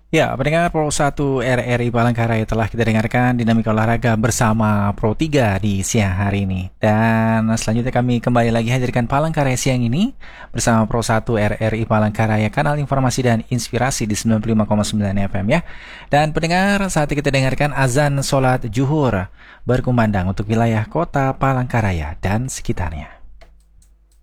Ya, pendengar Pro 1 RRI Palangkaraya telah kita dengarkan dinamika olahraga bersama Pro 3 di siang hari ini. Dan selanjutnya kami kembali lagi hadirkan Palangkaraya siang ini bersama Pro 1 RRI Palangkaraya, kanal informasi dan inspirasi di 95,9 FM ya. Dan pendengar, saat ini kita dengarkan azan sholat zuhur berkumandang untuk wilayah kota Palangkaraya dan sekitarnya.